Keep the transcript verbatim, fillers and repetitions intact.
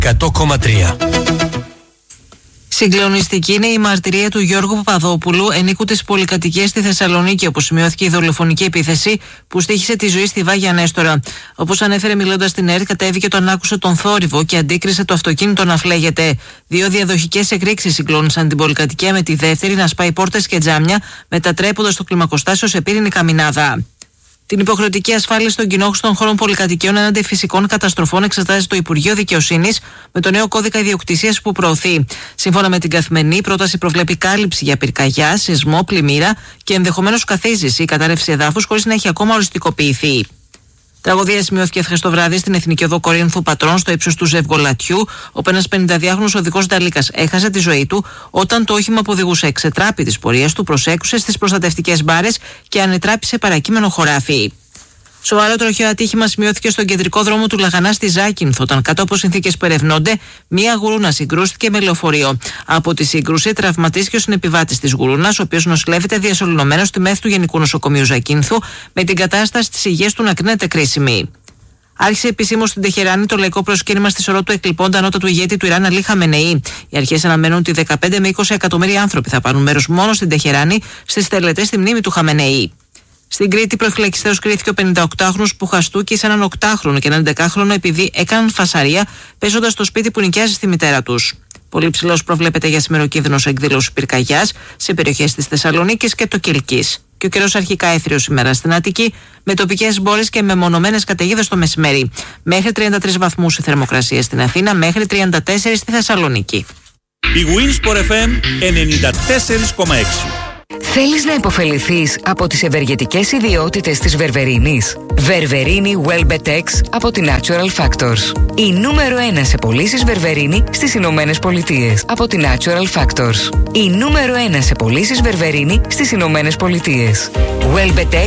εκατό κόμμα τρία. Συγκλονιστική είναι η μαρτυρία του Γιώργου Παπαδόπουλου, ενίκου της πολυκατοικίας στη Θεσσαλονίκη, όπου σημειώθηκε η δολοφονική επίθεση που στοίχησε τη ζωή στη Βάγια Νέστορα. Όπως ανέφερε μιλώντας στην ΕΡΤ, κατέβηκε όταν άκουσε τον θόρυβο και αντίκρισε το αυτοκίνητο να φλέγεται. Δύο διαδοχικές εκρήξεις συγκλώνησαν την πολυκατοικία, με τη δεύτερη να σπάει πόρτες και τζάμια, μετατρέποντας το κλιμακοστάσιο σε πύρινη καμινάδα. Την υποχρεωτική ασφάλιση των κοινόχρηστων χώρων πολυκατοικιών έναντι φυσικών καταστροφών εξετάζει το Υπουργείο Δικαιοσύνης με το νέο κώδικα ιδιοκτησίας που προωθεί. Σύμφωνα με την Καθημερινή, η πρόταση προβλέπει κάλυψη για πυρκαγιά, σεισμό, πλημμύρα και ενδεχομένως καθίζηση ή κατάρρευση εδάφους χωρίς να έχει ακόμα οριστικοποιηθεί. Τραγωδία σημειώθηκε χθες το βράδυ στην Εθνική Οδό Κορίνθου Πατρών, στο ύψος του Ζευγολατιού, όπου ένας πενηνταδυάχρονος οδηγός Νταλίκας έχασε τη ζωή του όταν το όχημα που οδηγούσε εξετράπη της πορείας του, προσέκρουσε στις προστατευτικές μπάρες και ανετράπησε παρακείμενο χωράφι. Σοβαρό τροχαίο ατύχημα σημειώθηκε στον κεντρικό δρόμο του Λαγανά στη Ζάκυνθο, όταν κάτω από συνθήκες που ερευνώνται, μία γουρούνα συγκρούστηκε με λεωφορείο. Από τη σύγκρουση τραυματίστηκε ο συνεπιβάτης της γουρούνας, ο οποίος νοσηλεύεται διασωληνωμένος στη ΜΕΘ του Γενικού Νοσοκομείου Ζακύνθου, με την κατάσταση της υγείας του να κρίνεται κρίσιμη. Άρχισε επισήμως στην Τεχεράνη το λαϊκό προσκύνημα στη σωρό του εκλειπώντα ανώτατου ηγέτη του Ιράν Αλή Χαμενεή. Οι αρχές αναμένουν ότι δεκαπέντε με είκοσι εκατομμύρια άνθρωποι θα πάρουν μέρος μόνο στην Τεχεράνη στις τελετές στη μνήμη του Χαμενεή. Στην Κρήτη, προφυλακιστέως κρίθηκε ο πενηνταοκτάχρονος που χαστούκησε έναν οκτάχρονο και έναν έντεκαχρονο επειδή έκαναν φασαρία παίζοντας στο σπίτι που νοικιάζει στη μητέρα τους. Πολύ ψηλός προβλέπεται για σήμερα ο κίνδυνος εκδήλωσης πυρκαγιάς σε περιοχές της Θεσσαλονίκης και το Κιλκής. Και ο καιρός αρχικά έθριος σήμερα στην Αττική, με τοπικές μπόρες και μεμονωμένες καταιγίδες το μεσημέρι. Μέχρι τριάντα τρεις βαθμούς η θερμοκρασία στην Αθήνα, μέχρι τριάντα τέσσερα στη Θεσσαλονίκη. Η Winsport εφ εμ ενενήντα τέσσερα κόμμα έξι. Θέλεις να υποφεληθείς από τις ευεργετικές ιδιότητες της βερβερίνης? Βερβερίνη Welbetex από την Natural Factors. Η νούμερο ένα σε πωλήσεις βερβερίνη στις Ηνωμένες Πολιτείες από την Natural Factors. Η νούμερο ένα σε πωλήσεις βερβερίνη στις Ηνωμένες Πολιτείες. Welbetex